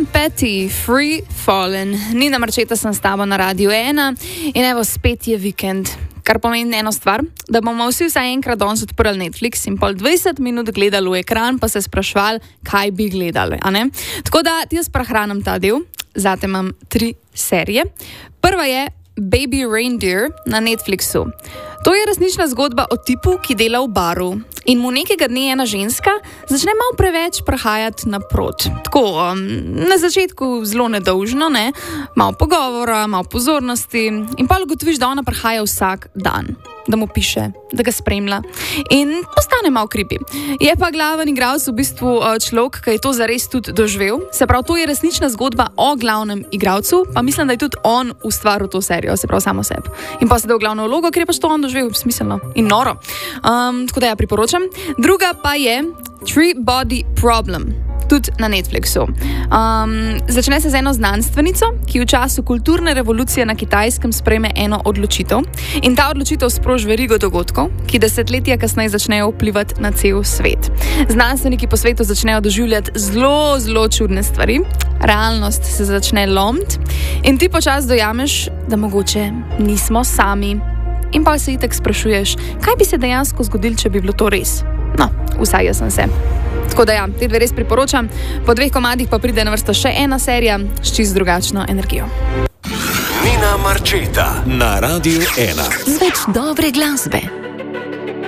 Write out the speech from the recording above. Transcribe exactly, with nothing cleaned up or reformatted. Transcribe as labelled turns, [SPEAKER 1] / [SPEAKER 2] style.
[SPEAKER 1] Petty, Free Fallen. Nina Marčeta sem s tabo na Radiu ena in evo, spet je vikend. Kar pomeni eno stvar, da bomo vsi vsaj enkrat danes odprli Netflix in pol dvajset minut gledali v ekran, pa se sprašvali, kaj bi gledali, a ne? Tako da ti jaz prehranim ta del, zate imam tri serije. Prva je Baby Reindeer na Netflixu. To je resnična zgodba o tipu, ki dela v baru in mu nekega dne ena ženska začne malo preveč prehajati naprot. Tako, um, na začetku zelo nedolžno, ne? Malo pogovora, malo pozornosti in pa ugotoviš, da ona prehaja vsak dan, da mu piše, da ga spremlja in postane malo creepy. Je pa glaven igralec v bistvu človek, ki je to zares tudi doživel. Se pravi, to je resnična zgodba o glavnem igralcu, pa mislim, da je tudi on ustvaril to serijo, se pravi samo sebi. In pa se da v glavno vlogo, ker je pač to on doživel, smiselno in noro. Um, tako da ja priporočam. Druga pa je Three Body Problem, tudi na Netflixu. Um, začne se z eno znanstvenico, ki v času kulturne revolucije na Kitajskem sprejme eno odločitev in ta odločitev sproži verigo dogodkov, ki desetletja kasneje začnejo vplivati na cel svet. Znanstveniki po svetu začnejo doživljati zelo, zelo čudne stvari, realnost se začne lomiti in ti počasi dojameš, da mogoče nismo sami. In pa se itek sprašuješ, kaj bi se dejansko zgodilo, če bi bilo to res. No, vsaj jaz sem se. Tako da ja, te dve res priporočam. Po dveh komadih pa pride na vrsto še ena serija s čisto drugačno energijo.
[SPEAKER 2] Nina Marčeta na Radiu ena.
[SPEAKER 3] Z več dobre glasbe.